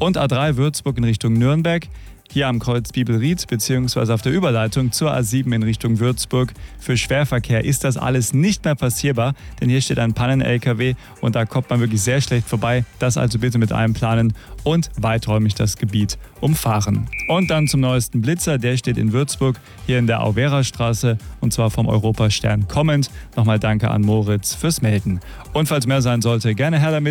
Und A3 Würzburg in Richtung Nürnberg. Hier am Kreuz Bibelried bzw. auf der Überleitung zur A7 in Richtung Würzburg. Für Schwerverkehr ist das alles nicht mehr passierbar, denn hier steht ein Pannen-LKW und da kommt man wirklich sehr schlecht vorbei. Das also bitte mit einplanen und weiträumig das Gebiet umfahren. Und dann zum neuesten Blitzer, der steht in Würzburg, hier in der Auvera-Straße und zwar vom Europastern kommend. Nochmal danke an Moritz fürs Melden. Und falls mehr sein sollte, gerne her damit.